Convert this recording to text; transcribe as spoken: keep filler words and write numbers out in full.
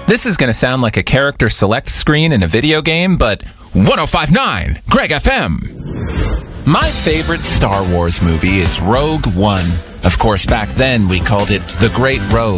This is going to sound like a character select screen in a video game, but one oh five point nine, Greg F M. My favorite Star Wars movie is Rogue One. Of course, back then we called it The Great Rogue.